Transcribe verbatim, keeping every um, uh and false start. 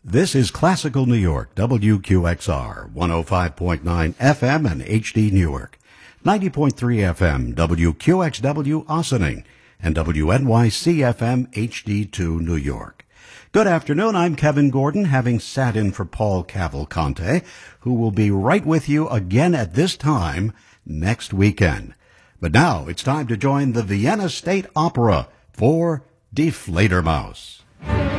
This is Classical New York, W Q X R, one oh five point nine F M and H D Newark, ninety point three F M, W Q X W Ossining, and W N Y C F M H D two New York. Good afternoon, I'm Kevin Gordon, having sat in for Paul Cavalcante, who will be right with you again at this time next weekend. But now it's time to join the Vienna State Opera for Die Fledermaus.